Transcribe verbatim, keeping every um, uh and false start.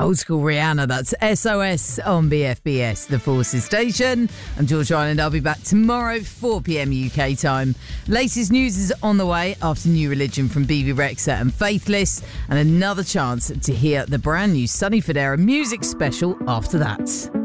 Old school Rihanna, that's S O S on B F B S, the Forces Station. I'm George Ryland. I'll be back tomorrow, four p.m. U K time. Latest news is on the way after New Religion from B B Rexha and Faithless, and another chance to hear the brand new Sonny Fodera music special after that.